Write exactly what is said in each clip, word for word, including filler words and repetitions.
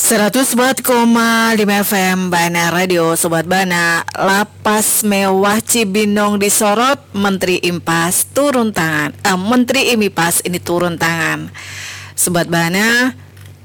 seratus empat koma lima F M Bana Radio. Sobat Bana, lapas mewah Cibinong disorot, Menteri Impas turun tangan. eh, Menteri Imipas ini turun tangan. Sobat Bana,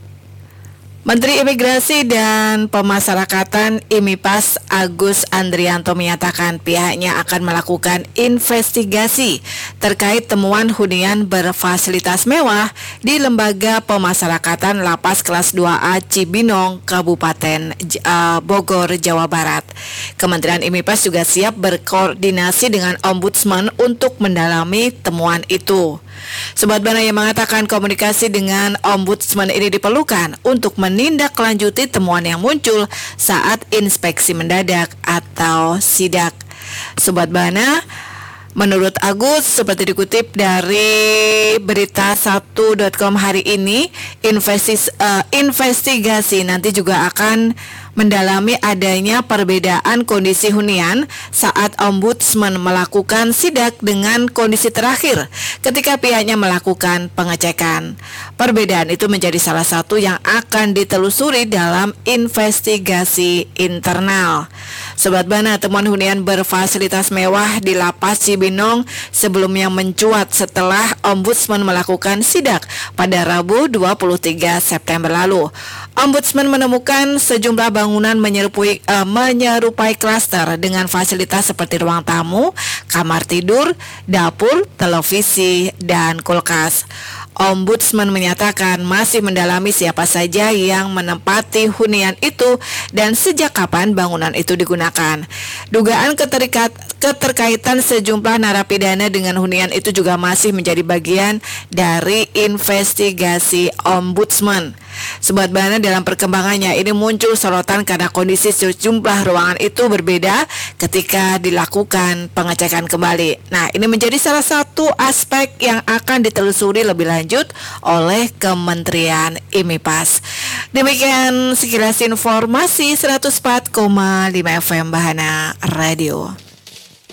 Menteri Imigrasi dan Pemasyarakatan Imipas Agus Andrianto menyatakan pihaknya akan melakukan investigasi terkait temuan hunian berfasilitas mewah di Lembaga Pemasyarakatan Lapas Kelas dua A Cibinong, Kabupaten uh, Bogor, Jawa Barat. Kementerian Imipas juga siap berkoordinasi dengan Ombudsman untuk mendalami temuan itu. Sobat Bana yang mengatakan komunikasi dengan Ombudsman ini diperlukan untuk menindaklanjuti temuan yang muncul saat inspeksi mendadak atau sidak. Sobat Bana, menurut Agus, seperti dikutip dari berita satu titik com hari ini, investis, uh, investigasi nanti juga akan mendalami adanya perbedaan kondisi hunian saat Ombudsman melakukan sidak dengan kondisi terakhir ketika pihaknya melakukan pengecekan. Perbedaan itu menjadi salah satu yang akan ditelusuri dalam investigasi internal. Sobat Bana, temuan hunian berfasilitas mewah di Lapas Cibinong sebelumnya mencuat setelah Ombudsman melakukan sidak pada Rabu dua puluh tiga September lalu. Ombudsman menemukan sejumlah bangunan menyerupai, uh, menyerupai klaster dengan fasilitas seperti ruang tamu, kamar tidur, dapur, televisi, dan kulkas. Ombudsman menyatakan masih mendalami siapa saja yang menempati hunian itu dan sejak kapan bangunan itu digunakan. Dugaan keterikat, keterkaitan sejumlah narapidana dengan hunian itu juga masih menjadi bagian dari investigasi Ombudsman. Sobat Bana, dalam perkembangannya ini muncul sorotan karena kondisi sejumlah ruangan itu berbeda ketika dilakukan pengecekan kembali. Nah, ini menjadi salah satu aspek yang akan ditelusuri lebih lanjut oleh Kementerian Imipas. Demikian sekilas informasi seratus empat koma lima F M Bahana Radio.